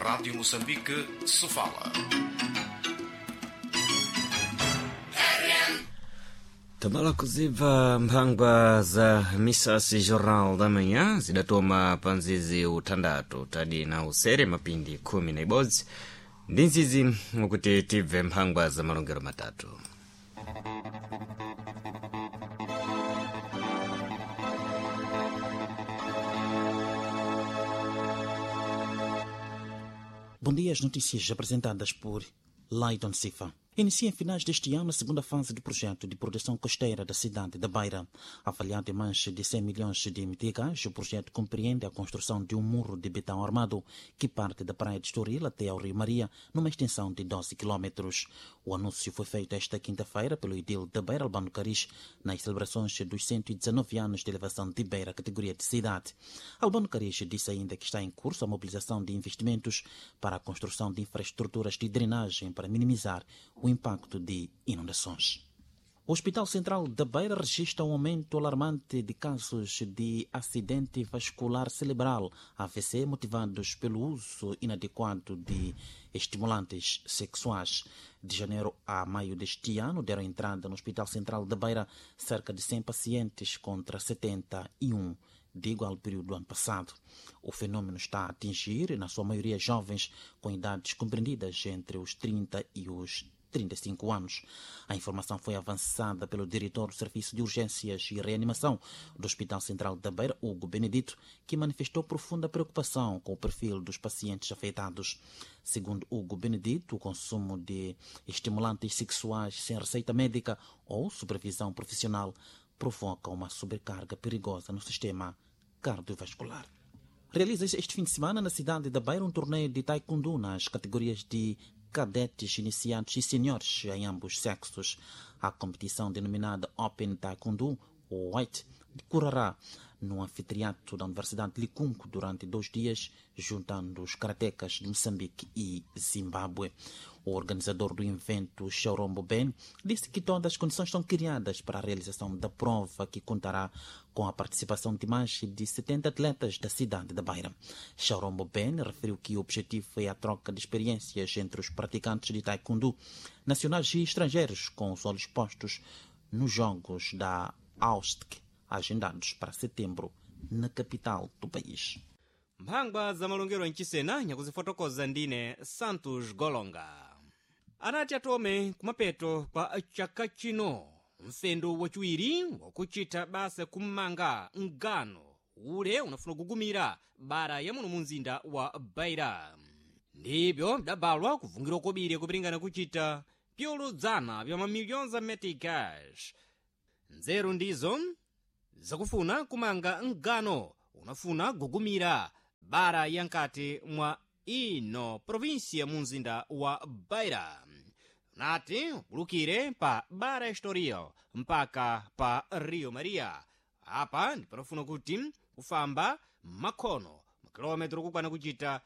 Rádio Moçambique, Sofala. Tambala kuziva mphangwa za misasi Jornal da Manhã zidatoma panzizi utandatu tadi na usere mapindi 11 ndi nzizi mukuti tive mphangwa za malongero matatu. Bom dia, as notícias apresentadas por Laidon Sifa. Inicia em finais deste ano a segunda fase do projeto de proteção costeira da cidade da Beira. Avaliado em mais de 100 milhões de meticais, o projeto compreende a construção de um muro de betão armado que parte da praia de Estoril até ao Rio Maria, numa extensão de 12 quilómetros. O anúncio foi feito esta quinta-feira pelo edil da Beira, Albano Caris, nas celebrações dos 119 anos de elevação de Beira à categoria de cidade. Albano Caris disse ainda que está em curso a mobilização de investimentos para a construção de infraestruturas de drenagem para minimizar o impacto de inundações. O Hospital Central da Beira registra um aumento alarmante de casos de acidente vascular cerebral, AVC, motivados pelo uso inadequado de estimulantes sexuais. De janeiro a maio deste ano, deram entrada no Hospital Central da Beira cerca de 100 pacientes contra 71 de igual período do ano passado. O fenômeno está a atingir, na sua maioria, jovens com idades compreendidas entre os 30 e os 35 anos. A informação foi avançada pelo diretor do Serviço de Urgências e Reanimação do Hospital Central da Beira, Hugo Benedito, que manifestou profunda preocupação com o perfil dos pacientes afetados. Segundo Hugo Benedito, o consumo de estimulantes sexuais sem receita médica ou supervisão profissional provoca uma sobrecarga perigosa no sistema cardiovascular. Realiza-se este fim de semana na cidade da Beira um torneio de taekwondo nas categorias de cadetes, iniciantes e seniores em ambos sexos. A competição denominada Open Taekwondo, ou White, decorrerá no anfiteatro da Universidade de Licunco durante 2 dias, juntando os karatecas de Moçambique e Zimbábue. O organizador do evento, Shaurombo Ben, disse que todas as condições estão criadas para a realização da prova, que contará com a participação de mais de 70 atletas da cidade da Beira. Shaurombo Ben referiu que o objetivo é a troca de experiências entre os praticantes de taekwondo nacionais e estrangeiros, com os olhos postos nos Jogos da AUSTC, agendados para setembro na capital do país. Mphangwa za malongero mchisena nyakuzifotokoza ndine Santos Golonga. Anati atome kumapeto kwa chaka chino msendo wachiwiri wakuchita basa kummanga ngano ule unafuna kugumira bara ya muno munzinda wa Beira. Ndibyo dabalwa kuvungiro kobiri kupilingana kuchita pyoludzana bya mamiliyoni za meticais. Nzeru ndizo zakufuna kumanga ngano unafuna kugumira bara yankati mwa ino provinsia munzinda wa Beira. Nati ulukire pa bara Estoril mpaka pa Rio Maria. Apa ndipanofuna kuti kufamba makhono makilometro kukwana kuchita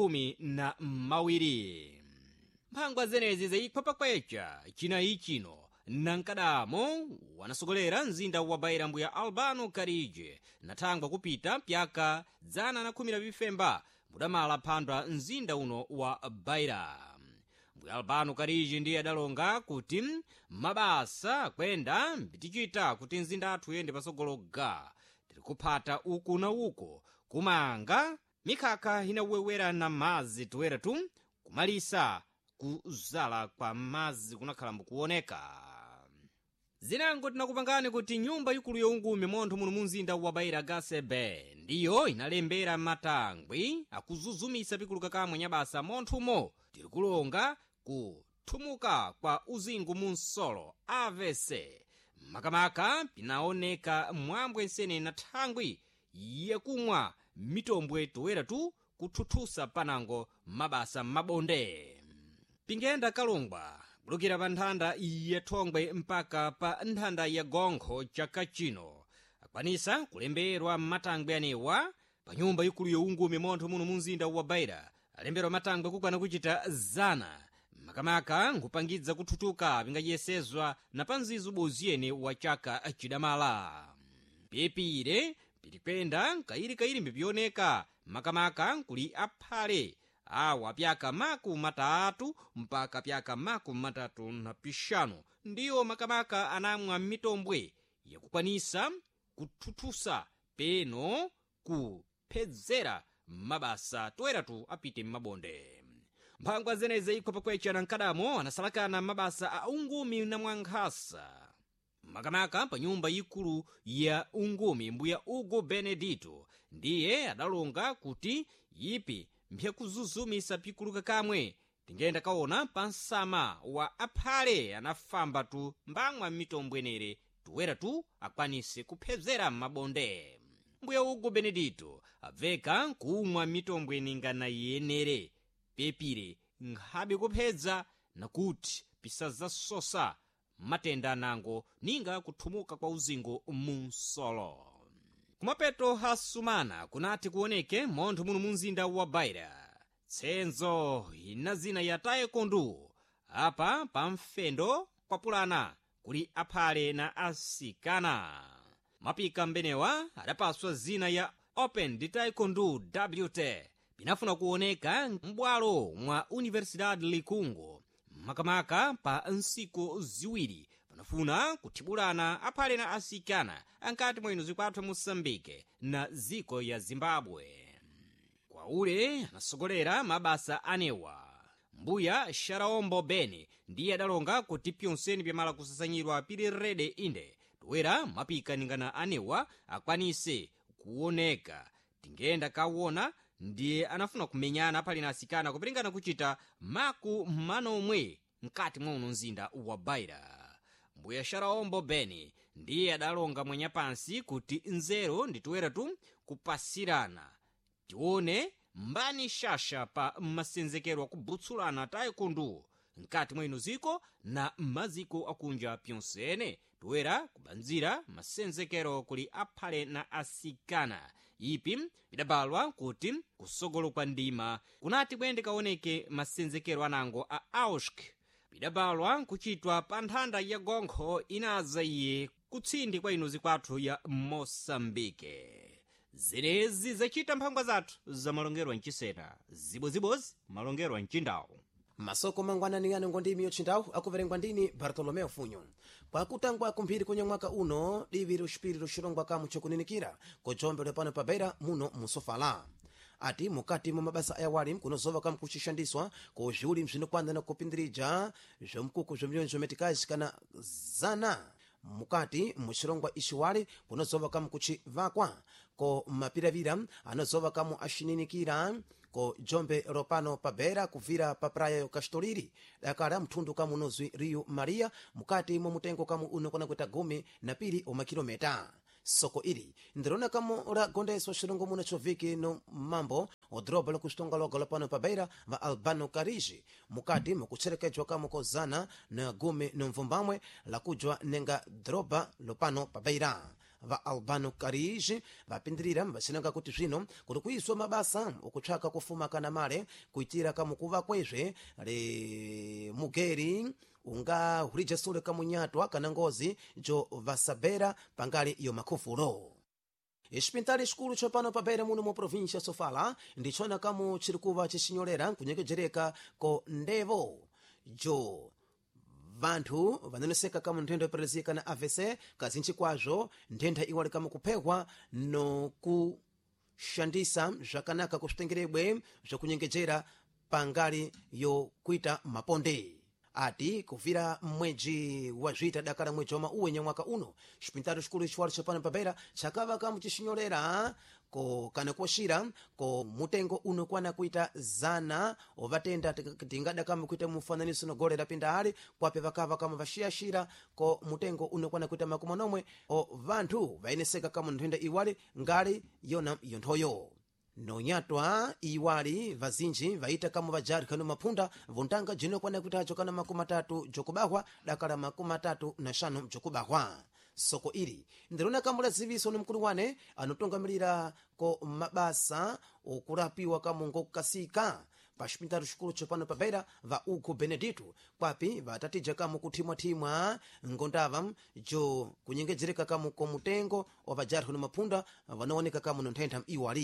12. Mphangwa zenezi zayikhopa kwecha chinayi chino nankadamo wanasogolera mzinda wa Beira mbuya Albano Karije nathangwa kupita pyaka 112 mudamala phandwa mzinda uno wa Beira. Mbuya Albano Karije ndiye adalonga kuti mabasa kwenda mbitichita kuti mzinda athu yende pasogologa tiri kuphata uku na uko kumanga mikhakha inawewera na mazi toera tu kumalisa kuzala kwa mazi kunakhala mbukuoneka. Zinango tinakupangani kuti nyumba yikulu youngume montho muno munzinda wa Beira Gasebe ndiyo inalembera matangwi akuzuzumisa pikulu kakamwe nyabasa monthumo tiri kulonga kuthumuka kwa uzingu munsolo AVC. Makamaka pinaoneka mwambwe nsene na thangwi yekumwa mitombwe toera tu kuthuthusa panango mabasa mabonde. Pingenda kalungwa bulukira pa nthanda ya Thongwe mpaka pa nthanda ya Gonkho chaka chino akwanisa kulemberwa matangwe anewa pa nyumba yikulu youngume montho muno munzinda wa Beira. Alemberwa matangwe kukwana kuchita 100 makamaka nkupangidza kuthutuka pingayesezwa na panzizu boziyene wa chaka chidamala. Pepire pilikwenda kayiri mbipioneka makamaka kuli aphale awa pyaka makumi matatu mpaka pyaka makumi matatu na pixanu ndiyo makamaka anamwa mitombwe yakukwanisa kuthuthusa peno kuphedzera mabasa toeratu apite m'mabonde. mphangwa zeneze ikho pakwecha na nkadamo anasalakana mabasa a ungumi na mwankhasa makamaka pa nyumba yikulu ya ungumi mbuya Hugo Benedito ndiye adalonga kuti yipi mphyakuzuzumisa pikuluka kamwe tingenda kaona pa nsama wa aphale anafamba tu mbamwa mitombwenere tuweratu akwanise kuphedzera m'mabonde. mbuya Hugo Benedito abveka kumwa mitombwe ningana yenere pepire nkhabe kuphedza nakuti pisazasosa matenda anango ninga kuthumuka kwa uzingo munsolo. kumapeto hasumana kunati kuoneke montho muno mumzinda wa Beira tsenzo ina zina ya taekwondo apa pa mfendo kwapulana kuli aphale na asikana. mapika mbenewa adapaswa zina ya Open de Taekwondo WT pinafuna kuoneka m'bwalo mwa Universidade Likungo makamaka pa nsiku ziwiri panafuna kuthibulana aphale na asikana ankati mwino zikwathu Mosambike na ziko ya Zimbabwe. kwa ule anasogolera mabasa anewa mbuya Sharaombo Beni ndiye adalonga kuti pyonseni pyamala kusasanyirwa pili rede inde toera mapika ningana anewa akwanise kuoneka tingenda kawona ndiye anafuna kumenyana aphale na asikana kupilingana kuchita maku manomwe mkati mwa uno mzinda wa Beira. mbuya Sharaombo Beni ndiye adalonga mwenya pansi kuti nzero nditoweratu kupasirana tione mbani shasha pa masenzekero kubutsulana taekwondo mkati mwa ino ziko na maziko akunja pyonsene toera kubanzira masenzekero kuli aphale na asikana. ipi bidabalwa kuti kusogolo kwa ndima kunati bwende kaoneke masenzekero anango a AUSC bidabalwa kuchitwa pa nthanda ya gonkho inaza iye kutsindi kwa ino zikwathu ya Mosambike. zerezi zachita mphangwa zathu za malongero a mchisena zibozibozi malongero a mchindawu masoko mangwananing'ano ngondimi yochindawu akuverengwa ndini Bartolomeo Funyo kwakutangwa kumphiri kwenye mwaka uno divi lushipiri shirongwa kamu chokuninikira kujombe pano pa Beira muno musofala ati mukati mwa mabasa ayawali kunozova kamu kuchishandiswa kuzhuli mzvinokwanza na kupindirija zomkuku zomiliyoni zometikazi kana zana mukati muchirongwa ishiwali kunozova kamu kuchivakwa ko mapiravira anozova kamu ashininikira ko jombe ropano pa Beira kuvira pa praia yo Castoriri dakala mtundu kamu nozwi Rio Maria mukati mwa mutengo kamu uno kona kweta gumi na pili omakilometa. soko ili ndirona kamu la gondeswa shirongo muna choviki no mambo odroba lo kustonga logo lopano pa Beira va Albano Kariji mukati mukucherekejwa kamu kozana na gumi no mvumbamwe la kujwa nenga droba lopano pa Beira va Albano Kariji vapindirira vasinanga kuti zvino kuti kuiswa mabasa okutsvaka kufuma kana male kuitira kamu kuva kwezve le mugeri unga hulija sule kamunyatwa kana ngozi jo vasabera pangali yo makufulo. Ixpintali xikulu chopano pa Beira muno mu província Sofala ndichona kamu chirikuva chichinyolera kunyekejereka ko ndevo jo vanthu vanoneseka kamu nthenda yoperezeka na AVC kazinchi kwazo nthenda iwali kamu kuphehwa no kushandisa zvakanaka kusvitengerebwe zvakunyengejera pangali yo kuita maponde ati kuvira mweji wa zvita dakala mweji wa mauwenya mwaka uno xipintalo xikulu xiwali chopano pa Beira chakava kamu chichinyolera ko kana kuoxira ko mutengo uno kwana kuita zana ovatenda tingada kamu kuita mufananiso no golera pinda ali kwape vakava kamu vaxiyaxira ko mutengo uno kwana kuita makumi nomwe o vanthu vayeneseka kamu nthenda iwali ngali yona yonthoyo nonyatwa iwali vazinji vaita kamu vajari kanu mapunda vuntanga jino kwana kuitacho kana makumi matatu jokubahwa dakala makumi matatu na xanu jokubahwa. soko ili ndirona kamu la ziviso ni mkulu wane anotongamirira ko mabasa okulapiwa kamu ngokukasika pa xipintalo xikulu chopano pa Beira va Hugo Benedito kwapi vatatija kamu kuthimwathimwa ngondava jo kunyengejereka kamu ko mutengo wa vajari kanu mapunda vanaoneka kamu no nthenda iwali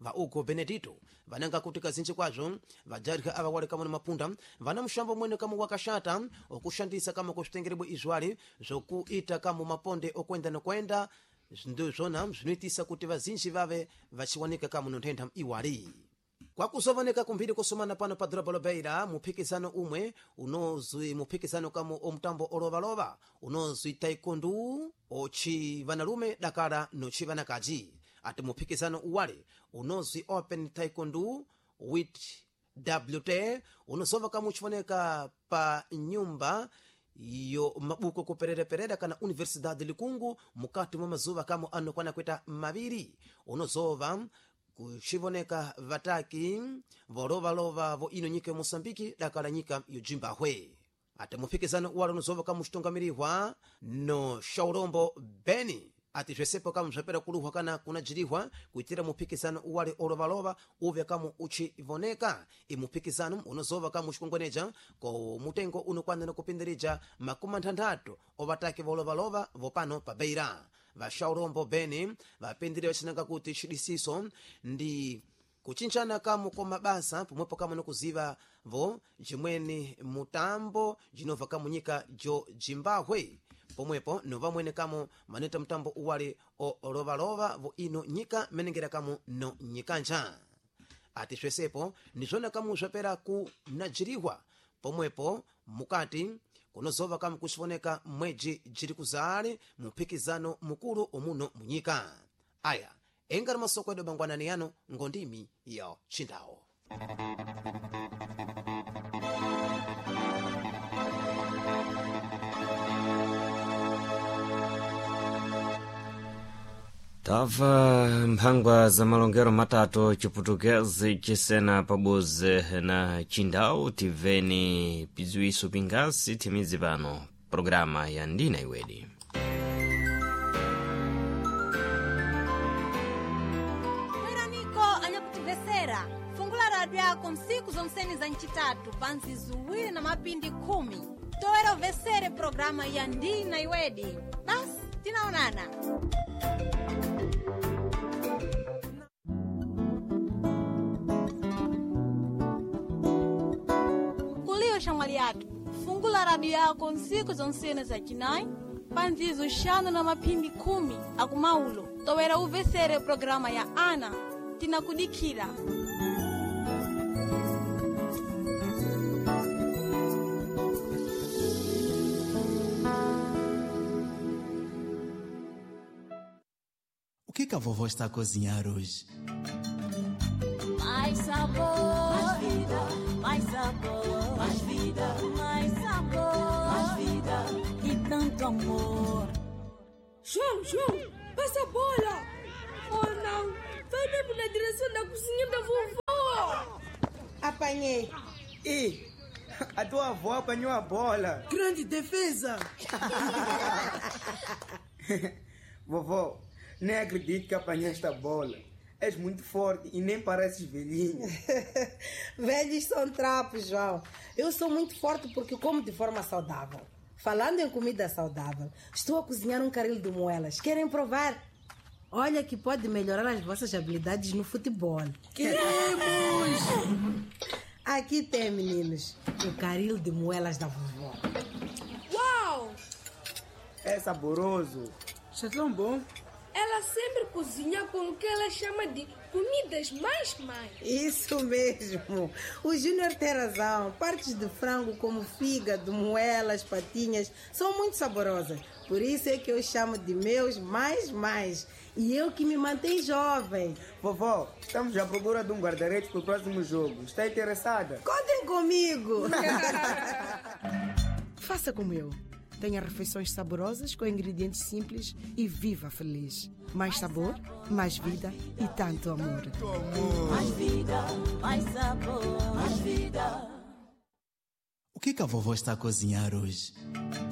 va ugo benedito vananga kuti kazinji kwazo vajarika ava wale kama ni mapunda vana mshambo mwene kama wakashata okushandisa kama kusitengerebwe izwali zokuita kama maponde okwenda nokwenda ndizona zvinoitisa kuti vazinji vave vachiwanika kama nonthentha iwali kwakuzovaneka kumbiri kusomana pano pa doroba lobeira muphikizano umwe unozwi muphikizano kama omutambo olovalova unozwi taekwondo ochi vanalume dakala nochi vanakaji ati muphikizano uwale unozwi open taekwondo with WT unozova kama uchifoneka pa nyumba yo mabuko kuperera kana universidade likungu mukati mwa mazuva kama anokwana kweta maviri unozova kuchivoneka vataki volovalova vo ino nyika ya Mosambiki dakala nyika yo Zimbabwe ati muphikizano uwale unozova kama uchitungamirihwa no Shaurombo Beni ati zvesepo kama zvapera kuluhwa kana kunajirihwa kuitira muphikizano uwale olovalova uve kama uchivoneka imuphikizano unozova kama uchikongweneja ko mutengo unokwana kupindirija makumi nthanthatu ovataki volovalova vopano pa Beira vashaurombo Beni vapindire vachinanga kuti chidisiso ndi kuchinchana kamo kwa mabasa pomwepo kama nokuziva vo jimweni mutambo jinova kama nyika jo Zimbabwe pomwepo nova mwene kamo maneta mutambo uwale olovalova vo ino nyika menengera kamo no nyikanja ati zvesepo nizvona kamo zvapera kunajirihwa pomwepo mukati kunozova kama kuchifoneka mweji jiri kuzale muphikizano mukulu omuno munyika aya engari masoko edo bangwanani yano ngondimi ya chindawo tava mphangwa za malongero matatu chiputukezi chisena pabuze na chindawu tiveni pizuiso pingasi timizi pano programa ya Ndina Iwedi. Mweraniko anyakutivesera fungula radio yako msiku zonseni za nchitatu pansi zuwiri na mapindi 10 towera uvesere programa ya Ndina Iwedi. Basi tinaonana. Shamwali yatu fungula radio yako nsiku zonsene za chinai panzizo shano na mapindi 10 akumaulo towera uvesere programa ya ana tinakudikira. O que a vovó está a cozinhar hoje? Mais sabor, mais vida, mais sabor, mais vida, mais sabor, mais vida e tanto amor. João, passa a bola! Oh não, vai mesmo na direção da cozinha da vovó! Apanhei. E a tua avó apanhou a bola. Grande defesa! Vovó, nem acredito que apanhaste a bola. És muito forte e nem pareces velhinho. Velhos são trapos, João. Eu sou muito forte porque como de forma saudável. Falando em comida saudável, estou a cozinhar um caril de moelas. Querem provar? Olha que pode melhorar as vossas habilidades no futebol. Queremos! Aqui tem, meninos, o caril de moelas da vovó. Uau! É saboroso. Isso é tão bom. Ela sempre cozinha com o que ela chama de comidas mais. Isso mesmo. O Júnior tem razão. Partes de frango como fígado, moelas, patinhas são muito saborosas. Por isso é que eu chamo de meus mais. E eu que me mantenho jovem. Vovó, estamos à procura de um guarda-redes para o próximo jogo. Está interessada? Contem comigo. Faça como eu. Tenha refeições saborosas com ingredientes simples e viva feliz. Mais sabor, mais vida e tanto amor. Mais vida, mais sabor, mais vida. O que a vovó está a cozinhar hoje?